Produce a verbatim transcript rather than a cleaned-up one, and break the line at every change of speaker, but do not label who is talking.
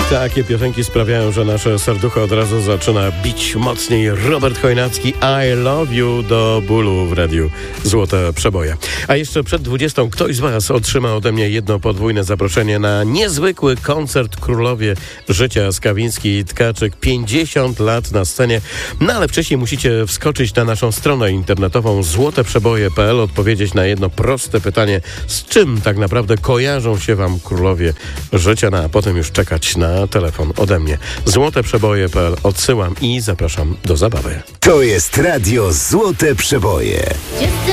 Takie piosenki sprawiają, że nasze serducho od razu zaczyna bić mocniej. Robert Chojnacki, I love you do bólu w radiu Złote Przeboje. A jeszcze przed dwudziestą ktoś z Was otrzyma ode mnie jedno podwójne zaproszenie na niezwykły koncert Królowie Życia Skawiński i Tkaczyk. pięćdziesiąt lat na scenie. No ale wcześniej musicie wskoczyć na naszą stronę internetową złote przeboje kropka p l, odpowiedzieć na jedno proste pytanie, z czym tak naprawdę kojarzą się Wam Królowie Życia, no a potem już czekać na telefon ode mnie. złote przeboje kropka p l odsyłam i zapraszam do zabawy.
To jest radio Złote Przeboje.